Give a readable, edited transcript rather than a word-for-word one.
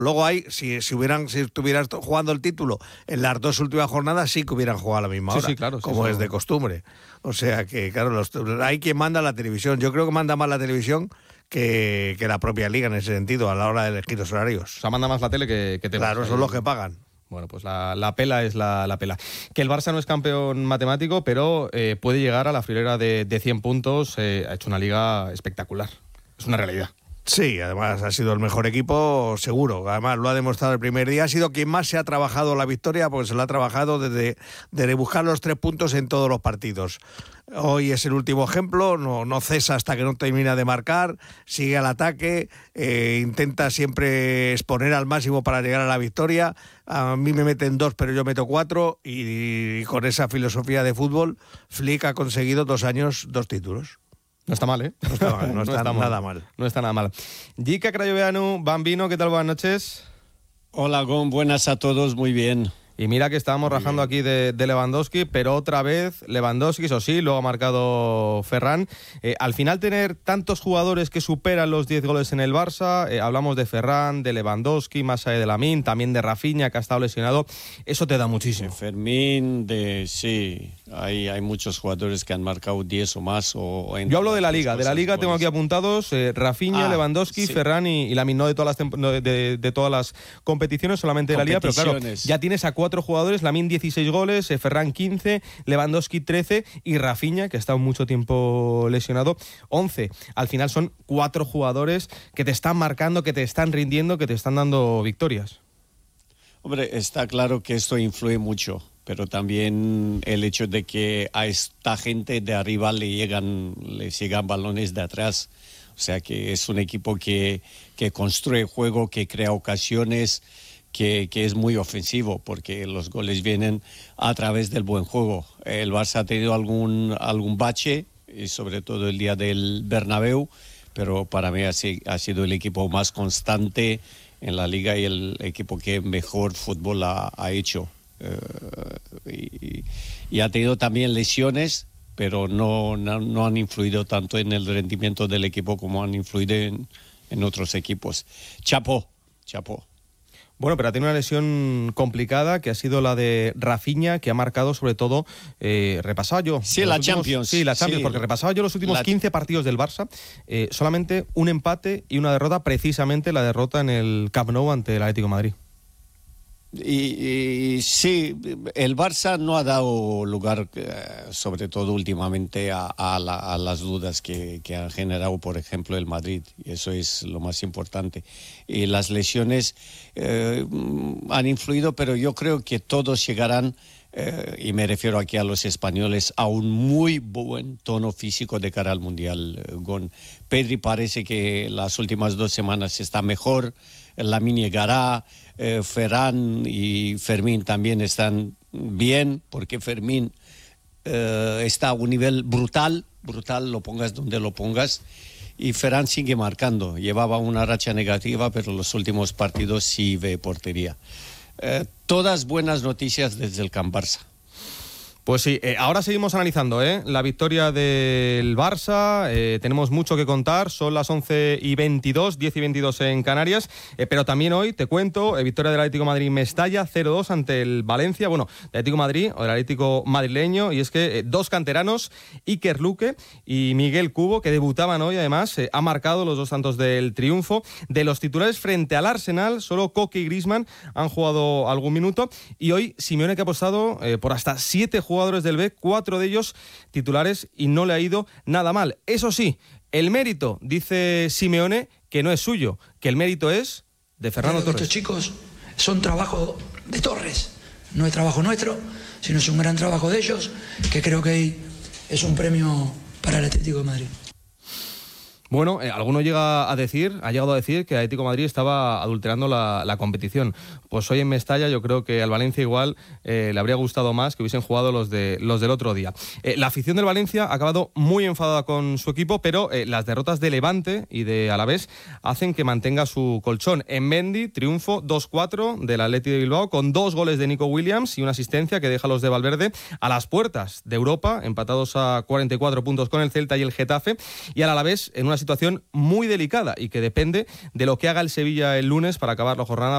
Luego si estuvieran jugando el título en las 2 últimas jornadas, sí que hubieran jugado a la misma hora, sí, claro, como es de costumbre. O sea que, claro, hay quien manda la televisión. Yo creo que manda más la televisión que la propia liga en ese sentido, a la hora de elegir los horarios. O sea, manda más la tele que te Claro, son los que pagan. Bueno, pues la pela es la pela. Que el Barça no es campeón matemático, pero puede llegar a la friolera de 100 puntos. Ha hecho una liga espectacular. Es una realidad. Sí, además ha sido el mejor equipo, seguro. Además lo ha demostrado el primer día. Ha sido quien más se ha trabajado la victoria, porque se lo ha trabajado desde buscar los 3 puntos en todos los partidos. Hoy es el último ejemplo, no cesa hasta que no termina de marcar, sigue al ataque, intenta siempre exponer al máximo para llegar a la victoria. A mí me meten 2, pero yo meto 4, y con esa filosofía de fútbol, Flick ha conseguido 2 años, 2 títulos. No está mal, ¿eh? No está mal, no está nada mal. No está nada mal. Gica Crayoveanu, Bambino, ¿qué tal? Buenas noches. Hola, Gon, buenas a todos, muy bien. Y mira que estábamos rajando aquí de Lewandowski, pero otra vez Lewandowski, eso sí, luego ha marcado Ferran. Al final tener tantos jugadores que superan los 10 goles en el Barça, hablamos de Ferran, de Lewandowski, más allá de Lamine, también de Rafinha, que ha estado lesionado, eso te da muchísimo. De Fermín, sí, hay muchos jugadores que han marcado 10 o más. Yo hablo de la Liga, tengo aquí apuntados Rafinha, Lewandowski, sí. Ferran y Lamine, no de todas las competiciones, solamente de la Liga, pero claro, ya tienes a 4 jugadores, Lamine 16 goles, Ferran 15, Lewandowski 13 y Rafinha, que ha estado mucho tiempo lesionado, 11. Al final son 4 jugadores que te están marcando, que te están rindiendo, que te están dando victorias. Hombre, está claro que esto influye mucho, pero también el hecho de que a esta gente de arriba les llegan balones de atrás. O sea que es un equipo que construye juego, que crea ocasiones, que es muy ofensivo, porque los goles vienen a través del buen juego. El Barça ha tenido algún bache, y sobre todo el día del Bernabéu, pero para mí ha sido el equipo más constante en la Liga y el equipo que mejor fútbol ha hecho. Y ha tenido también lesiones, pero no han influido tanto en el rendimiento del equipo como han influido en otros equipos. Chapó. Bueno, pero ha tenido una lesión complicada, que ha sido la de Rafinha, que ha marcado sobre todo, repasaba yo... Sí, la Champions. Sí, la Champions, porque repasaba yo los últimos 15 partidos del Barça, solamente un empate y una derrota, precisamente la derrota en el Camp Nou ante el Atlético de Madrid. Y sí, el Barça no ha dado lugar, sobre todo últimamente, a las dudas que ha generado, por ejemplo, el Madrid, y eso es lo más importante. Y las lesiones han influido, pero yo creo que todos llegarán, y me refiero aquí a los españoles, a un muy buen tono físico de cara al Mundial. Pedri parece que las últimas 2 semanas está mejor, Lamine llegará, Ferran y Fermín también están bien, porque Fermín está a un nivel brutal, lo pongas donde lo pongas, y Ferran sigue marcando. Llevaba una racha negativa, pero los últimos partidos sí ve portería. Todas buenas noticias desde el Camp Barça. Pues sí, ahora seguimos analizando la victoria del Barça, tenemos mucho que contar, son las 11:22, 10:22 en Canarias, pero también hoy, te cuento, victoria del Atlético de Madrid Mestalla, 0-2 ante el Valencia, bueno, del Atlético de Madrid o del Atlético madrileño, y es que 2 canteranos, Iker Luque y Miguel Cubo, que debutaban hoy además, han marcado los 2 tantos del triunfo. De los titulares frente al Arsenal, solo Koke y Griezmann han jugado algún minuto, y hoy Simeone, que ha apostado por hasta 7 jugadores del B, 4 de ellos titulares, y no le ha ido nada mal. Eso sí, el mérito, dice Simeone, que no es suyo, que el mérito es de Fernando Torres. Estos chicos son trabajo de Torres, no es trabajo nuestro, sino es un gran trabajo de ellos, que creo que es un premio para el Atlético de Madrid. Bueno, alguno ha llegado a decir que el Atlético de Madrid estaba adulterando la competición. Pues hoy en Mestalla yo creo que al Valencia igual le habría gustado más que hubiesen jugado los del otro día. La afición del Valencia ha acabado muy enfadada con su equipo, pero las derrotas de Levante y de Alavés hacen que mantenga su colchón. En Mendy, triunfo 2-4 del Athletic de Bilbao, con 2 goles de Nico Williams y una asistencia que deja a los de Valverde a las puertas de Europa, empatados a 44 puntos con el Celta y el Getafe, y al Alavés en una situación muy delicada y que depende de lo que haga el Sevilla el lunes para acabar la jornada